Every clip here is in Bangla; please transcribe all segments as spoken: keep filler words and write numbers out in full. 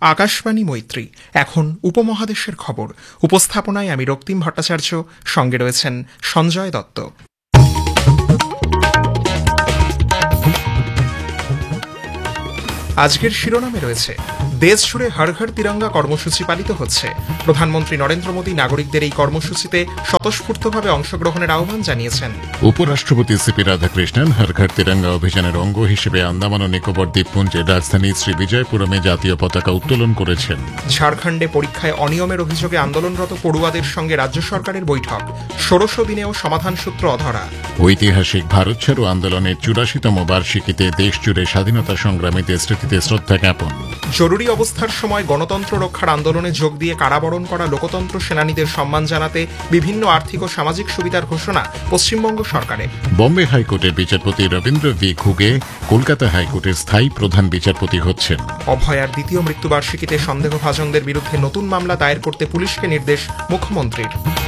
আকাশবাণী মৈত্রী। এখন উপমহাদেশের খবর। উপস্থাপনায় আমি রক্তিম ভট্টাচার্য, সঙ্গে রয়েছেন সঞ্জয় দত্ত। আজকের শিরোনামে রয়েছে, দেশ জুড়ে হর ঘর তিরঙ্গা কর্মসূচি পালিত হচ্ছে। প্রধানমন্ত্রী নরেন্দ্র মোদী নাগরিকদের এই কর্মসূচিতে স্বতঃস্ফূর্তভাবে অংশগ্রহণের আহ্বান জানিয়েছেন। উপরাষ্ট্রপতি সিপি রাধাকৃষ্ণন হর ঘর তিরঙ্গা অভিযানের অঙ্গ হিসেবে আন্দামান ও নিকোবর দ্বীপপুঞ্জের রাজধানী শ্রী বিজয়পুরমে জাতীয় পতাকা উত্তোলন করেছেন। ঝাড়খণ্ডে পরীক্ষায় অনিয়মের অভিযোগে আন্দোলনরত পড়ুয়াদের সঙ্গে রাজ্য সরকারের বৈঠক। ষোড়শ দিনেও সমাধান সূত্র অধরা। ঐতিহাসিক ভারত ছাড়ো আন্দোলনের চুরাশিতম বার্ষিকীতে দেশ জুড়ে স্বাধীনতা সংগ্রামীদের স্মৃতিতে শ্রদ্ধা জ্ঞাপন। জরুরি অবস্থার সময় গণতন্ত্র রক্ষার আন্দোলনে যোগ দিয়ে কারাবরণ করা লোকতন্ত্র সেনানীদের সম্মান জানাতে বিভিন্ন আর্থিক ও সামাজিক সুবিধার ঘোষণা পশ্চিমবঙ্গ সরকারের। বম্বে হাইকোর্টের বিচারপতি রবীন্দ্র ভি ঘুগে কলকাতা হাইকোর্টের স্থায়ী প্রধান বিচারপতি হচ্ছেন। অভয়ার দ্বিতীয় মৃত্যুবার্ষিকীতে সন্দেহভাজনদের বিরুদ্ধে নতুন মামলা দায়ের করতে পুলিশকে নির্দেশ মুখ্যমন্ত্রীর।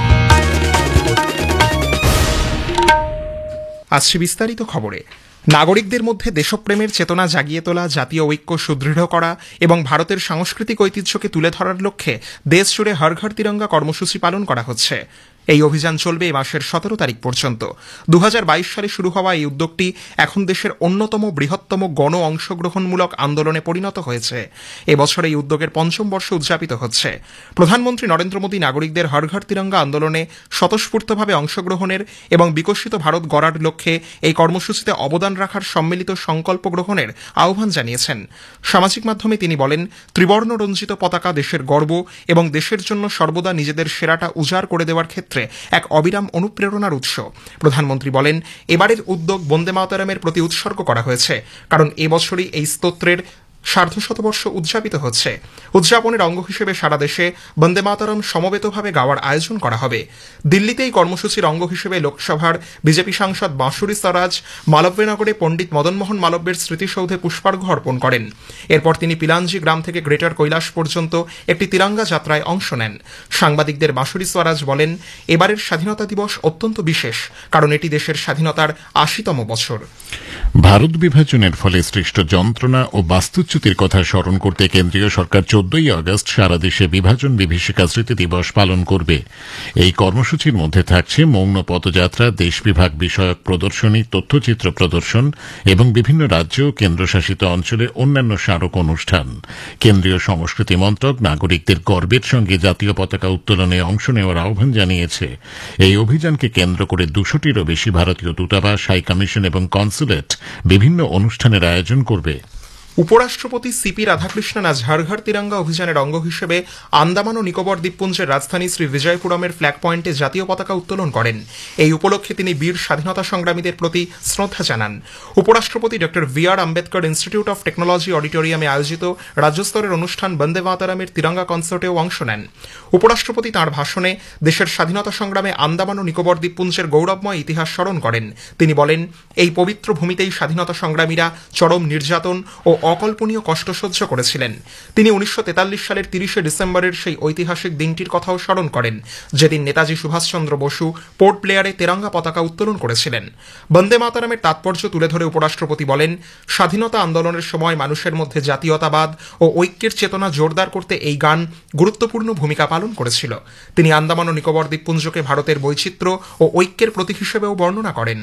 আসছে বিস্তারিত খবরে। নাগরিকদের মধ্যে দেশপ্রেমের চেতনা জাগিয়ে তোলা, জাতীয় ঐক্য সুদৃঢ় করা এবং ভারতের সাংস্কৃতিক ঐতিহ্যকে তুলে ধরার লক্ষ্যে দেশ জুড়ে হর ঘর তিরঙ্গা কর্মসূচি পালন করা হচ্ছে। এই অভিযান চলবে এই মাসের সতেরো তারিখ পর্যন্ত। দু হাজার বাইশ সালে শুরু হওয়া এই উদ্যোগটি এখন দেশের অন্যতম বৃহত্তম গণ অংশগ্রহণমূলক আন্দোলনে পরিণত হয়েছে। এবছর এই উদ্যোগের পঞ্চম বর্ষ উদযাপিত হচ্ছে। প্রধানমন্ত্রী নরেন্দ্র মোদী নাগরিকদের হর ঘর তিরঙ্গা আন্দোলনে স্বতঃস্ফূর্তভাবে অংশগ্রহণের এবং বিকশিত ভারত গড়ার লক্ষ্যে এই কর্মসূচিতে অবদান রাখার সম্মিলিত সংকল্প গ্রহণের আহ্বান জানিয়েছেন। সামাজিক মাধ্যমে তিনি বলেন, ত্রিবর্ণ রঞ্জিত পতাকা দেশের গর্ব এবং দেশের জন্য সর্বদা নিজেদের সেরাটা উজাড় করে দেওয়ার ক্ষেত্রে এক অবিরাম অনুপ্রেরণার উৎস। প্রধানমন্ত্রী বলেন, এবারের উদ্যোগ বন্দে মাতরমের প্রতি উৎসর্গ করা হয়েছে, কারণ এবছরই এই স্তোত্রের সার্ধশতবর্ষ উদযাপিত হচ্ছে। উদযাপনের অঙ্গ হিসেবে সারা দেশে বন্দে মাতরম সমবেতভাবে গাওয়ার আয়োজন করা হবে। দিল্লিতে এই কর্মসূচির অঙ্গ হিসেবে লোকসভার বিজেপি সাংসদ বাঁশুরি স্বরাজ মালব্যনগরে পণ্ডিত মদনমোহন মালব্যের স্মৃতিসৌধে পুষ্পার্ঘ্য অর্পণ করেন। এরপর তিনি পিলাঞ্জি গ্রাম থেকে গ্রেটার কৈলাস পর্যন্ত একটি তিরঙ্গা যাত্রায় অংশ নেন। সাংবাদিকদের বাঁশুরি স্বরাজ বলেন, এবারের স্বাধীনতা দিবস অত্যন্ত বিশেষ, কারণ এটি দেশের স্বাধীনতার আশিতম বছর। ভারত বিভাজনের ফলে সৃষ্ট যন্ত্রণা ও বাস্তুচ্যুতির কথা স্মরণ করতে কেন্দ্রীয় সরকার চোদ্দই আগস্ট সারা দেশে বিভাজন বিভীষিকা স্মৃতি দিবস পালন করবে। এই কর্মসূচির মধ্যে থাকছে মৌন পদযাত্রা, দেশ বিভাগ বিষয়ক প্রদর্শনী, তথ্যচিত্র প্রদর্শন এবং বিভিন্ন রাজ্য ও কেন্দ্রশাসিত অঞ্চলে অন্যান্য স্মারক অনুষ্ঠান। কেন্দ্রীয় সংস্কৃতি মন্ত্রক নাগরিকদের গর্বের সঙ্গে জাতীয় পতাকা উত্তোলনে অংশ নেওয়ার আহ্বান জানিয়েছে। এই অভিযানকে কেন্দ্র করে দুশোটিরও বেশি ভারতীয় দূতাবাস, হাই কমিশন এবং কনসুলেট বিভিন্ন অনুষ্ঠানের আয়োজন করবে। উপরাষ্ট্রপতি সিপি রাধাকৃষ্ণন আজ হর ঘর তিরঙ্গা অভিযানের অঙ্গ হিসেবে আন্দামান ও নিকোবর দ্বীপপুঞ্জের রাজধানী শ্রী বিজয়পুরমের ফ্ল্যাগ পয়েন্টে জাতীয় পতাকা উত্তোলন করেন। এই উপলক্ষে তিনি বীর স্বাধীনতা সংগ্রামীদের প্রতি শ্রদ্ধা জানান। উপরাষ্ট্রপতি doctor V R Ambedkar institute of technology অডিটোরিয়ামে আয়োজিত রাজ্যস্তরের অনুষ্ঠান বন্দে মাতরমের তিরঙ্গা কনসার্টেও অংশ নেন। উপরাষ্ট্রপতি তাঁর ভাষণে দেশের স্বাধীনতা সংগ্রামে আন্দামান ও নিকোবর দ্বীপপুঞ্জের গৌরবময় ইতিহাস স্মরণ করেন। তিনি বলেন, এই পবিত্র ভূমিতেই স্বাধীনতা সংগ্রামীরা চরম নির্যাতন ও অকল্পনীয় কষ্ট সহ্য করেছিলেন। তিনি উনিশশো তেতাল্লিশ সালের তিরিশে ডিসেম্বরের সেই ঐতিহাসিক দিনটির কথাও স্মরণ করেন, যেদিন নেতাজি সুভাষচন্দ্র বসু পোর্ট ব্লেয়ারে তেরঙ্গা পতাকা উত্তোলন করেছিলেন। বন্দে মাতরমের তাৎপর্য তুলে ধরে উপরাষ্ট্রপতি বলেন, স্বাধীনতা আন্দোলনের সময় মানুষের মধ্যে জাতীয়তাবাদ ও ঐক্যের চেতনা জোরদার করতে এই গান গুরুত্বপূর্ণ ভূমিকা পালন করেছিল। তিনি আন্দামান ও নিকোবর দ্বীপপুঞ্জকে ভারতের বৈচিত্র্য ও ঐক্যের প্রতীক হিসেবেও বর্ণনা করেন।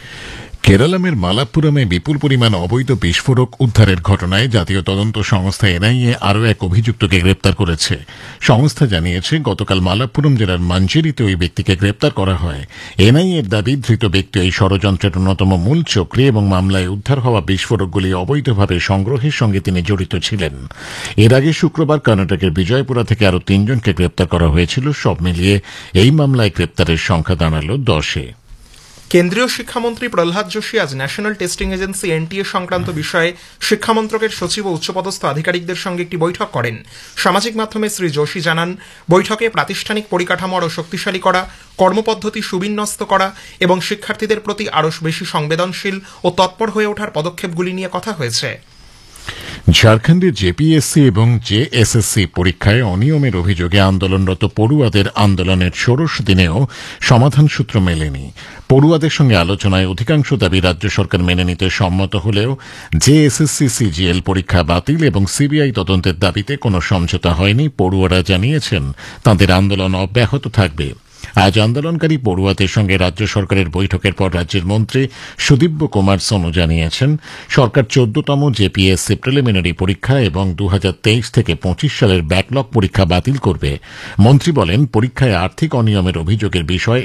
কেরালামের মালাপ্পুরমে বিপুল পরিমাণ অবৈধ বিস্ফোরক উদ্ধারের ঘটনায় জাতীয় তদন্ত সংস্থা এনআইএ আরও এক অভিযুক্তকে গ্রেপ্তার করেছে। সংস্থা জানিয়েছে, গতকাল মালাপ্পুরম জেলার মঞ্জেরিতে ওই ব্যক্তিকে গ্রেপ্তার করা হয়। এনআইএর দাবি, ধৃত ব্যক্তি এই ষড়যন্ত্রের অন্যতম মূল চক্রী এবং মামলায় উদ্ধার হওয়া বিস্ফোরকগুলি অবৈধভাবে সংগ্রহের সঙ্গে তিনি জড়িত ছিলেন। এর আগে শুক্রবার কর্ণাটকের বিজয়পুরা থেকে আরও তিনজনকে গ্রেপ্তার করা হয়েছিল। সব মিলিয়ে এই মামলায় গ্রেপ্তারের সংখ্যা দাঁড়াল দশে। কেন্দ্রীয় শিক্ষামন্ত্রী প্রহ্লাদ যোশী আজ ন্যাশনাল টেস্টিং এজেন্সি এনটিএ সংক্রান্ত বিষয়ে শিক্ষামন্ত্রকের সচিব ও উচ্চপদস্থ আধিকারিকদের সঙ্গে একটি বৈঠক করেন। সামাজিক মাধ্যমে শ্রী যোশী জানান, বৈঠকে প্রাতিষ্ঠানিক পরিকাঠামো আরও শক্তিশালী করা, কর্মপদ্ধতি সুবিন্যস্ত করা এবং শিক্ষার্থীদের প্রতি আরও বেশি সংবেদনশীল ও তৎপর হয়ে ওঠার পদক্ষেপগুলি নিয়ে কথা হয়েছে। ঝাড়খণ্ডে জেপিএসসি এবং জেএসএসসি পরীক্ষায় অনিয়মের অভিযোগে আন্দোলনরত পড়ুয়াদের আন্দোলনের ষোড়শ দিনেও সমাধান সূত্র মেলেনি। পড়ুয়াদের সঙ্গে আলোচনায় অধিকাংশ দাবি রাজ্য সরকার মেনে নিতে সম্মত হলেও জেএসএসসি সিজিএল পরীক্ষা বাতিল এবং সিবিআই তদন্তের দাবিতে কোনো সমঝোতা হয়নি। পড়ুয়ারা জানিয়েছেন তাঁদের আন্দোলন অব্যাহত থাকবে। আজ আন্দোলনকারী পড়ুয়াদের সঙ্গে রাজ্য সরকারের বৈঠকের পর রাজ্যের মন্ত্রী সুদীপ্য কুমার সোনু জানিয়েছেন সরকার চোদ্দতম জেপিএসসি প্রিলিমিনারি পরীক্ষা এবং দু হাজার তেইশ থেকে পঁচিশ সালের ব্যাকলগ পরীক্ষা বাতিল করবে। মন্ত্রী বলেন পরীক্ষায় আর্থিক অনিয়মের অভিযোগের বিষয়ে